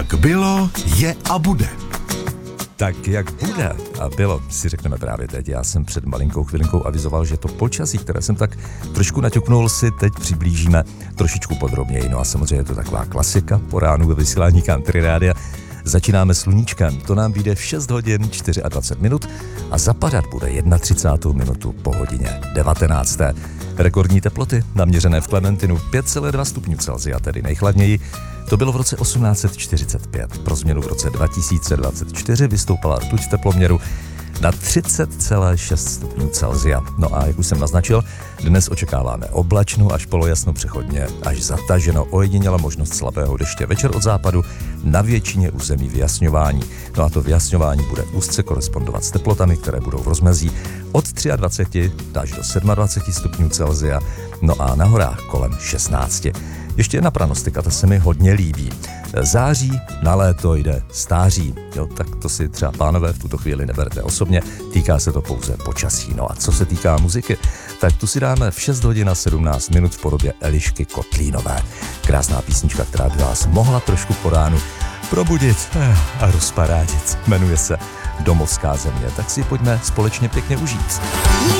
Jak bylo, je a bude. Tak jak bude a bylo, si řekneme právě teď. Já jsem před malinkou chvilinkou avizoval, že to počasí, které jsem tak trošku naťuknul, si teď přiblížíme trošičku podrobněji. No a samozřejmě je to taková klasika po ránu ve vysílání Country Rádia. Začínáme sluníčkem, to nám vyjde v 6 hodin 24 minut a zapadat bude 31. minutu po hodině 19. Rekordní teploty naměřené v Klementinu 5,2 stupňů Celsia, tedy nejchladněji. To bylo v roce 1845. Pro změnu v roce 2024 vystoupala rtuť v teploměru na 30,6 stupňů Celsia. No a jak už jsem naznačil, dnes očekáváme oblačno až polojasno, přechodně až zataženo, ojediněla možnost slabého deště večer od západu, na většině území vyjasňování. No a to vyjasňování bude úzce korespondovat s teplotami, které budou v rozmezí od 23 až do 27 stupňů Celsia, no a na horách kolem 16. Ještě jedna pranostika, ta se mi hodně líbí. Září na léto jde stáří. Jo, tak to si třeba pánové v tuto chvíli neberte osobně, týká se to pouze počasí. No a co se týká muziky, tak tu si dáme v 6 hodin a 17 minut v podobě Elišky Kotlínové. Krásná písnička, která by vás mohla trošku po ránu probudit a rozparádit. Jmenuje se Domovská země, tak si pojďme společně pěkně užít.